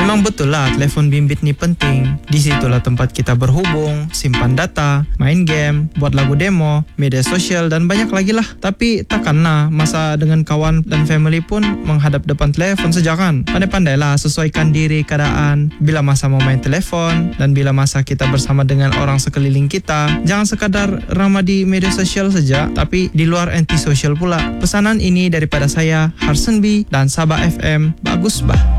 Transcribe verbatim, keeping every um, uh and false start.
Memang betul lah telepon bimbit ni penting. Di situlah tempat kita berhubung, simpan data, main game, buat lagu demo, media sosial dan banyak lagi lah. Tapi takkanlah masa dengan kawan dan family pun menghadap depan telepon saja kan. Pandai-pandailah sesuaikan diri keadaan. Bila masa mau main telepon dan bila masa kita bersama dengan orang sekeliling kita, jangan sekadar ramah di media sosial saja, tapi di luar anti sosial pula. Pesanan ini daripada saya, Harsen B dan Sabah F M. Bagus bah.